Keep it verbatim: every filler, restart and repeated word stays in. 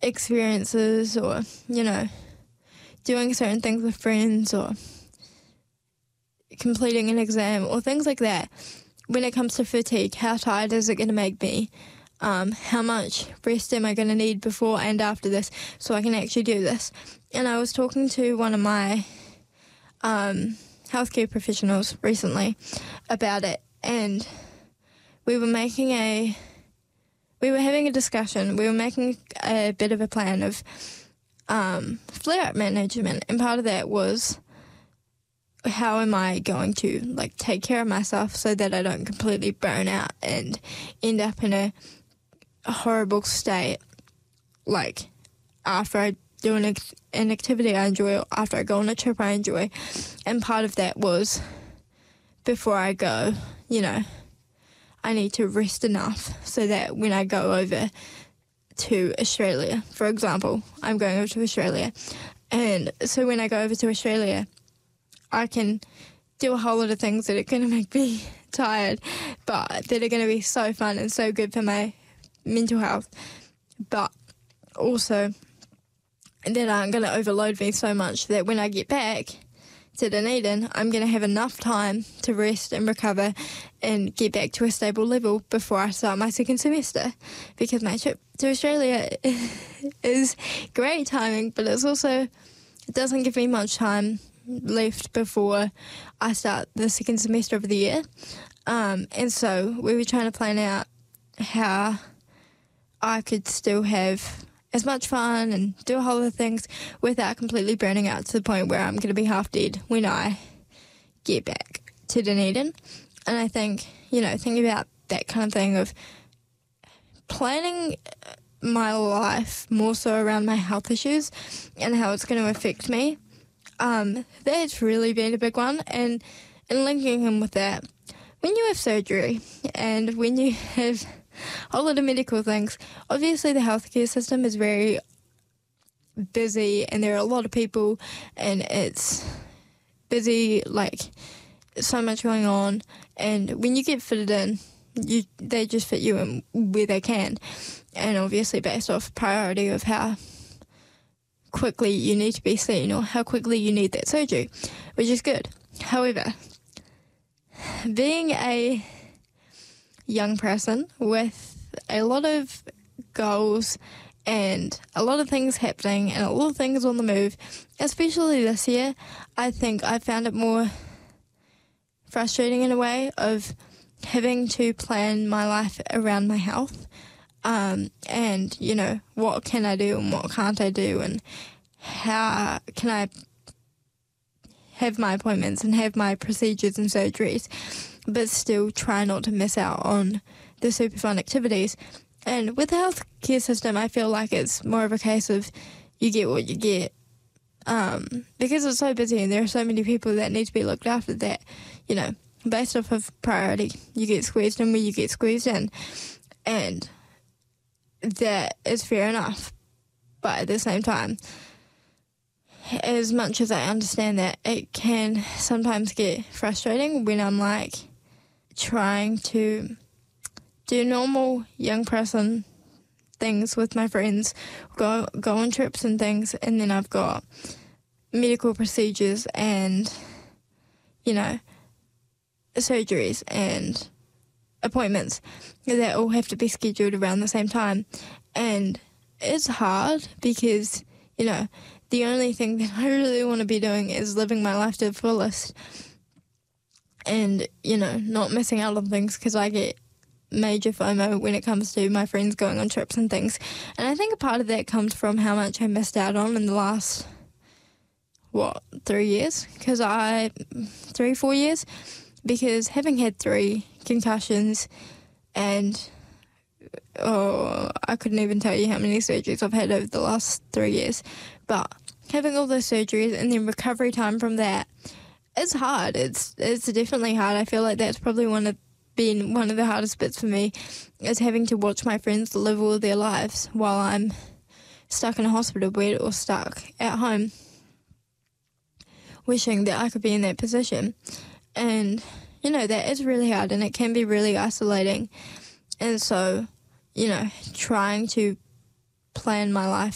experiences or, you know, doing certain things with friends or completing an exam or things like that. When it comes to fatigue, how tired is it going to make me? Um, how much rest am I going to need before and after this so I can actually do this? And I was talking to one of my um, healthcare professionals recently about it, and we were making a, we were having a discussion, we were making a bit of a plan of um, flare-up management, and part of that was how am I going to like take care of myself so that I don't completely burn out and end up in a, a horrible state, like after I do an, an activity I enjoy or after I go on a trip I enjoy. And part of that was before I go, you know, I need to rest enough so that when I go over to Australia, for example, I'm going over to Australia, and so when I go over to Australia, I can do a whole lot of things that are going to make me tired, but that are going to be so fun and so good for my mental health, but also that aren't going to overload me so much that when I get back to Dunedin, I'm going to have enough time to rest and recover and get back to a stable level before I start my second semester, because my trip to Australia is great timing, but it's also, it doesn't give me much time left before I start the second semester of the year. Um, and so we were trying to plan out how I could still have as much fun and do a whole lot of things without completely burning out to the point where I'm going to be half dead when I get back to Dunedin. And I think, you know, thinking about that kind of thing of planning my life more so around my health issues and how it's going to affect me, Um, that's really been a big one, and, and linking in with that, when you have surgery and when you have a whole lot of medical things, obviously the healthcare system is very busy and there are a lot of people and it's busy, like so much going on, and when you get fitted in, you they just fit you in where they can, and obviously based off priority of how quickly you need to be seen or how quickly you need that surgery, which is good. However, being a young person with a lot of goals and a lot of things happening and a lot of things on the move, especially this year, I think I found it more frustrating in a way of having to plan my life around my health. Um, and, you know, what can I do and what can't I do, and how can I have my appointments and have my procedures and surgeries, but still try not to miss out on the super fun activities. And with the healthcare system, I feel like it's more of a case of you get what you get, um, because it's so busy and there are so many people that need to be looked after that, you know, based off of priority, you get squeezed in where you get squeezed in. And that is fair enough, but at the same time, as much as I understand that, it can sometimes get frustrating when I'm like trying to do normal young person things with my friends, go go on trips and things, and then I've got medical procedures and, you know, surgeries and appointments that all have to be scheduled around the same time. And it's hard because, you know, the only thing that I really want to be doing is living my life to the fullest and, you know, not missing out on things, because I get major FOMO when it comes to my friends going on trips and things. And I think a part of that comes from how much I missed out on in the last, what, three years? Because I, three, four years? Because having had three concussions and, oh, I couldn't even tell you how many surgeries I've had over the last three years. But having all those surgeries and then recovery time from that, it's hard. It's it's definitely hard. I feel like that's probably one of been one of the hardest bits for me, is having to watch my friends live all their lives while I'm stuck in a hospital bed or stuck at home, wishing that I could be in that position. And, you know, that is really hard and it can be really isolating. And so, you know, trying to plan my life